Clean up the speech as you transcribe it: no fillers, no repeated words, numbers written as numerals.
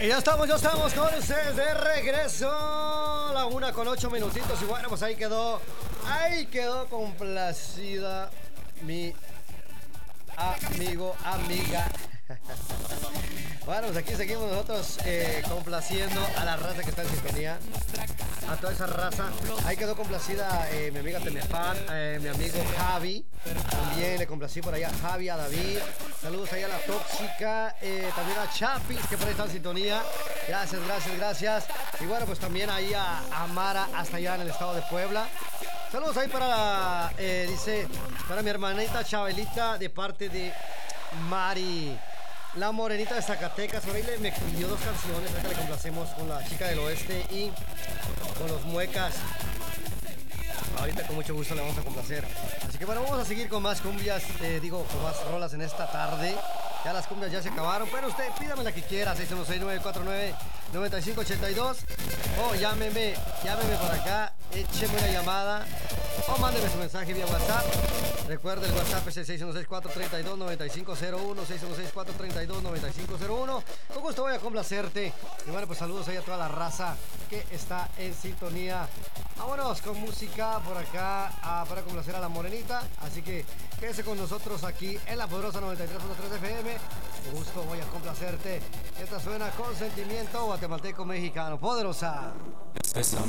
Y ya estamos con ustedes de regreso. La 1:08 minutitos. Y bueno, pues ahí quedó complacida mi amigo, amiga. Bueno, pues aquí seguimos nosotros complaciendo a la raza que está en sintonía. A toda esa raza. Ahí quedó complacida mi amiga Temefan, mi amigo Javi. También le complací por allá a Javi, a David. Saludos ahí a la tóxica. También a Chapis, que por ahí está en sintonía. Gracias. Y bueno, pues también ahí a Mara, hasta allá en el estado de Puebla. Saludos ahí para, dice, para mi hermanita Chabelita, de parte de Mari. La morenita de Zacatecas. Por ahí me pidió 2 canciones. Acá le complacemos con la chica del oeste y con los muecas. Ahorita con mucho gusto le vamos a complacer. Así que bueno, vamos a seguir con más cumbias, con más rolas en esta tarde. Ya las cumbias ya se acabaron, pero usted pídame la que quiera, 616-949-9582. O llámeme por acá, écheme una llamada o mándeme su mensaje vía WhatsApp. Recuerda, el WhatsApp es el 616-432-9501, 616-432-9501. Con gusto voy a complacerte. Y bueno, pues saludos ahí a toda la raza que está en sintonía. Vámonos con música por acá para complacer a la morenita. Así que quédese con nosotros aquí en la poderosa 93.3 FM. Con gusto voy a complacerte. Esta suena con sentimiento guatemalteco mexicano. Poderosa. Bésame